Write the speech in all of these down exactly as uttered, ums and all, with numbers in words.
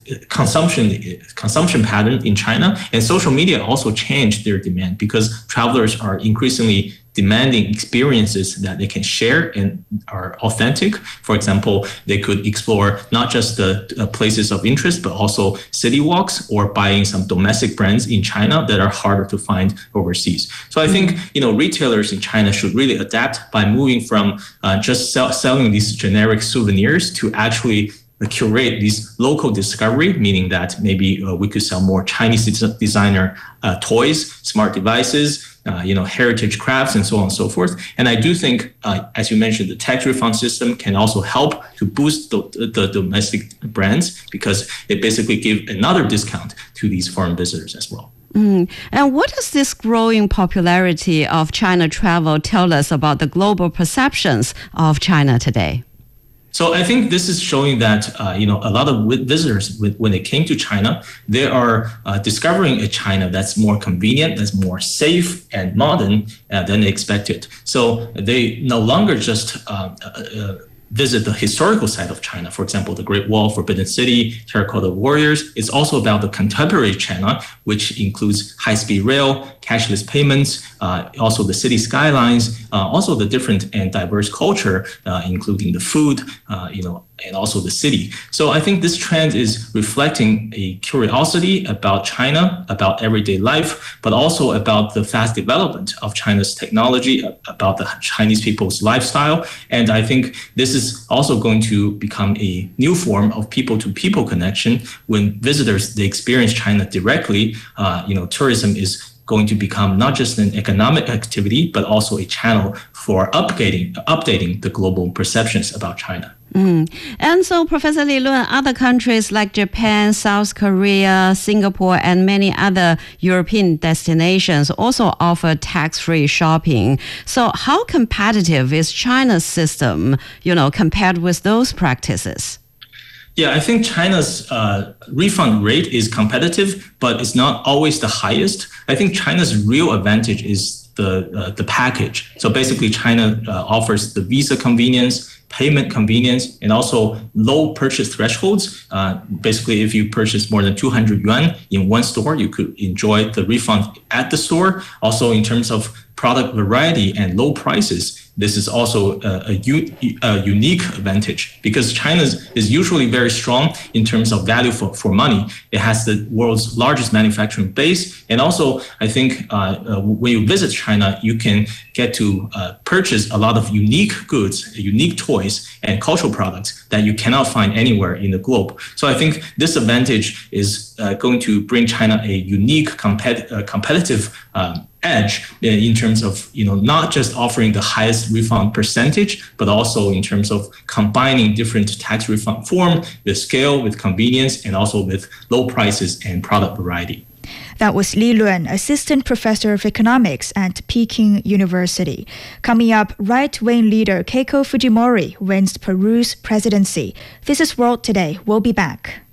consumption consumption pattern in China, and social media also changed their demand because travelers are increasingly demanding experiences that they can share and are authentic. For example, they could explore not just the uh, places of interest, but also city walks or buying some domestic brands in China that are harder to find overseas. So I think, you know, retailers in China should really adapt by moving from uh, just sell- selling these generic souvenirs to actually curate these local discovery, meaning that maybe uh, we could sell more Chinese des- designer uh, toys, smart devices, uh, you know, heritage crafts, and so on and so forth. And I do think, uh, as you mentioned, the tax refund system can also help to boost the, the domestic brands because it basically gives another discount to these foreign visitors as well. Mm. And what does this growing popularity of China travel tell us about the global perceptions of China today? So I think this is showing that, uh, you know, a lot of visitors, when they came to China, they are uh, discovering a China that's more convenient, that's more safe and modern uh, than they expected. So they no longer just uh, uh, visit the historical side of China. For example, the Great Wall, Forbidden City, Terracotta Warriors. It's also about the contemporary China, which includes high-speed rail, cashless payments, uh, also the city skylines, uh, also the different and diverse culture, uh, including the food, uh, you know, and also the city. So I think this trend is reflecting a curiosity about China, about everyday life, but also about the fast development of China's technology, about the Chinese people's lifestyle. And I think this is also going to become a new form of people-to-people connection. When visitors, they experience China directly, uh, you know, tourism is going to become not just an economic activity, but also a channel for updating, updating the global perceptions about China. Mm. And so, Professor Li Lun, other countries like Japan, South Korea, Singapore, and many other European destinations also offer tax-free shopping. So how competitive is China's system, you know, compared with those practices? Yeah, I think China's uh, refund rate is competitive, but it's not always the highest. I think China's real advantage is the uh, the package. So basically, China uh, offers the visa convenience, payment convenience, and also low purchase thresholds. Uh, basically, if you purchase more than two hundred yuan in one store, you could enjoy the refund at the store. Also, in terms of product variety and low prices, this is also a, a, u- a unique advantage because China is usually very strong in terms of value for, for money. It has the world's largest manufacturing base. And also, I think uh, uh, when you visit China, you can get to uh, purchase a lot of unique goods, unique toys, and cultural products that you cannot find anywhere in the globe. So I think this advantage is uh, going to bring China a unique compet- uh, competitive um, edge in terms of, you know, not just offering the highest refund percentage, but also in terms of combining different tax refund form with scale, with convenience, and also with low prices and product variety. That was Li Lun, Assistant Professor of Economics at Peking University. Coming up, right-wing leader Keiko Fujimori wins Peru's presidency. This is World Today. We'll be back.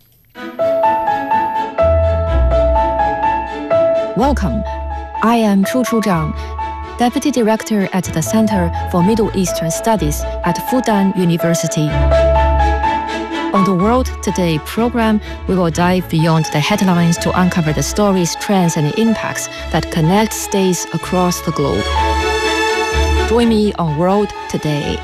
Welcome. I am Chu Chu Zhang, Deputy Director at the Center for Middle Eastern Studies at Fudan University. On the World Today program, we will dive beyond the headlines to uncover the stories, trends, and impacts that connect states across the globe. Join me on World Today.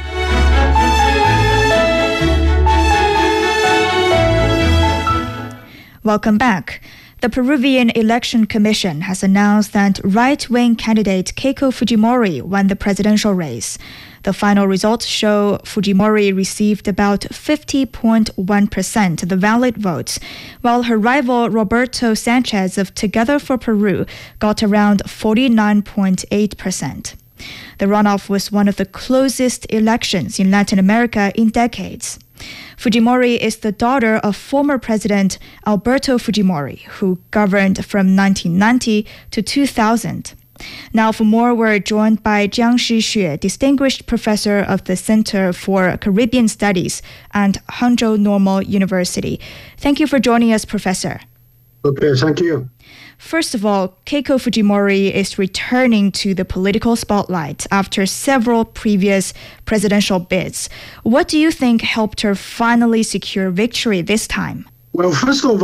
Welcome back. The Peruvian Election Commission has announced that right-wing candidate Keiko Fujimori won the presidential race. The final results show Fujimori received about fifty point one percent of the valid votes, while her rival Roberto Sanchez of Together for Peru got around forty-nine point eight percent. The runoff was one of the closest elections in Latin America in decades. Fujimori is the daughter of former President Alberto Fujimori, who governed from nineteen ninety to two thousand. Now, for more, we're joined by Jiang Shixue, Distinguished Professor of the Center for Caribbean Studies at Hangzhou Normal University. Thank you for joining us, Professor. Okay, thank you. First of all, Keiko Fujimori is returning to the political spotlight after several previous presidential bids. What do you think helped her finally secure victory this time? Well, first of